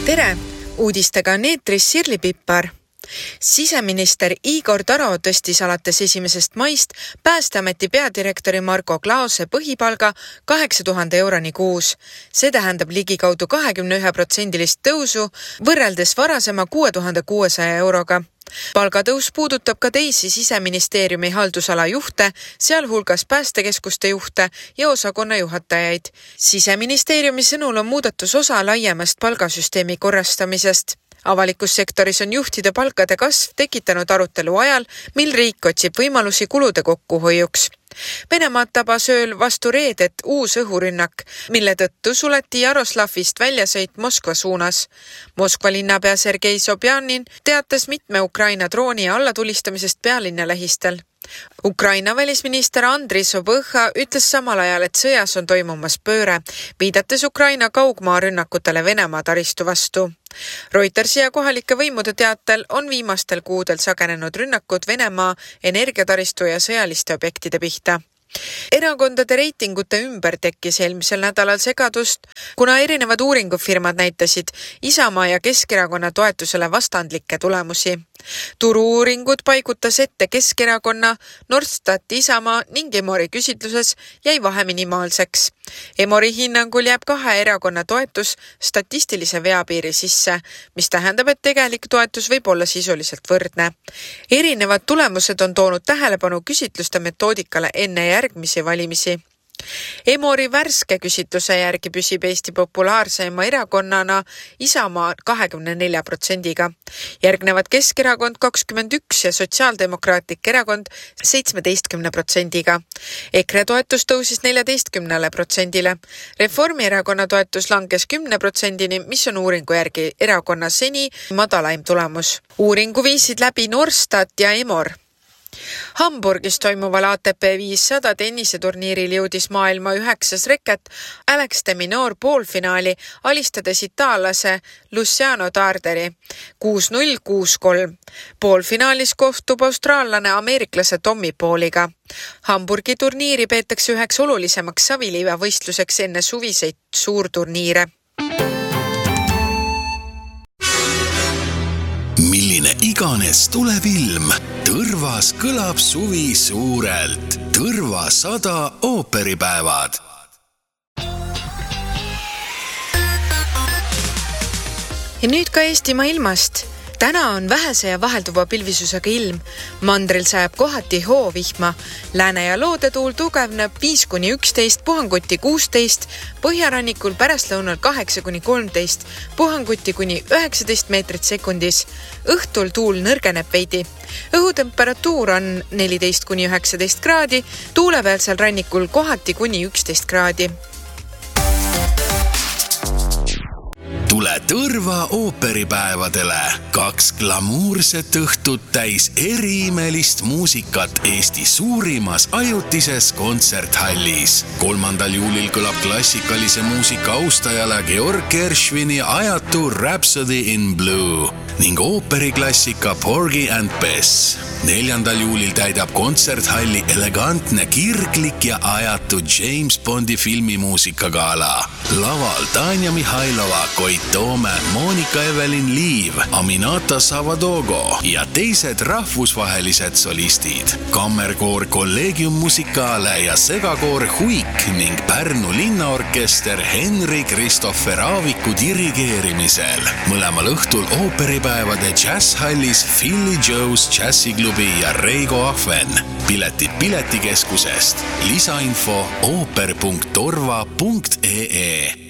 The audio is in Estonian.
Tere! Uudistega on eetris Sirli Pippar. Siseminister Igor Taro tõstis alates 1. maist Päästeameti peadirektori Margo Klaose põhipalga 8000 euroni kuus. See tähendab ligikaudu 21% tõusu võrreldes varasema 6600 euroga. Palgatõus puudutab ka teisi Siseministeeriumi haldusala juhte, sealhulgas päästekeskuste juhte ja osakonna juhatajaid. Siseministeeriumi sõnul on muudatus osa laiemast palgasüsteemi korrastamisest. Avalikus sektoris on juhtide palkade kasv tekitanud arutelu ajal, mil riik otsib võimalusi kulude kokkuhoiuks. Venemaad tabas ööl vastu reedet uus õhurünnak, mille tõttu suleti Jaroslavist väljasõit Moskva suunas. Moskva linnapea Sergei Sobjanin teatas mitme Ukraina drooni allatulistamisest pealinna lähistel. Ukraina välisminister Andriy Sobõha ütles samal ajal, et sõjas on toimumas pööre, viidates Ukraina kaugmaa rünnakutele Venemaa taristu vastu. Reutersi ja kohalike võimude teatel on viimastel kuudel sagenenud rünnakud Venemaa energiataristu ja sõjaliste objektide pihta. Erakondade reitingute ümber tekkis eelmisel nädalal segadust, kuna erinevad uuringufirmad näitasid Isamaa ja Keskerakonna toetusele vastandlikke tulemusi. Turu-uuringud paigutas ette Keskerakonna, Norstat, Isamaa ning Emori küsitluses jäi vahe minimaalseks. Emori hinnangul jääb kahe erakonna toetus statistilise veapiiri sisse, mis tähendab, et tegelik toetus võib olla sisuliselt võrdne. Erinevad tulemused on toonud tähelepanu küsitluste metoodikale enne järgmisi valimisi. Emori värske küsitluse järgi püsib Eesti populaarseima erakonnana Isamaa 24%-ga. Järgnevad Keskerakond 21% ja Sotsiaaldemokraatlik erakond 17%-ga. EKRE toetus tõusis 14%-le. Reformierakonna toetus langes 10%-ni, mis on uuringu järgi erakonna seni madalaim tulemus. Uuringu viisid läbi Norstat ja Emor. Hamburgis toimuval ATP 500 tenniseturniiril jõudis maailma 9. reket Alex de Minaur poolfinaali, alistades itaallase Luciano Tarderi 6-0, 6-3. Poolfinaalis kohtub austraallane ameeriklase Tommy Pauliga. Hamburgi turniiri peetakse üheks olulisemaks saviliivavõistluseks enne suviseid suurturniire. Milline iganes tuleb ilm, Tõrvas kõlab suvi suurelt. Tõrva 100 ooperipäevad. Ja nüüd ka Eestimaa ilmast. Täna on vähese ja vahelduva pilvisusega ilm. Mandril sajab kohati hoovihma. Lääne- ja loodetuul tugevneb 5-11, puhanguti 16, põhjarannikul pärastlõunal 8-13, puhanguti kuni 19 meetrit sekundis. Õhtul tuul nõrgeneb veidi. Õhutemperatuur on 14-19 kraadi, tuulepealsel rannikul kohati kuni 11 kraadi. Tule Tõrva ooperipäevadele. 2 glamuurset õhtut täis eriimelist muusikat Eesti suurimas ajutises kontserthallis. 3. juulil kõlab klassikalise muusika austajale Georg Gershwini ajatu Rhapsody in Blue ning ooperiklassika Porgy and Bess. 4. juulil täidab kontserthalli elegantne, kirglik ja ajatu James Bondi filmimuusikagala. Laval Tanja Mihhailova, Koit Toome, Monika Evelin Liiv, Aminata Savadogo ja teised rahvusvahelised solistid. Kammerkoor Collegium Musicale ja segakoor Huik ning Pärnu linnaorkester Henri Kristoffer Aaviku dirigeerimisel. Mõlemal õhtul ooperipäevade jazzhallis Philly Joe's Jazziklubi ja Reigo Ahven. Piletid Piletikeskusest. Lisainfo ooper.torva.ee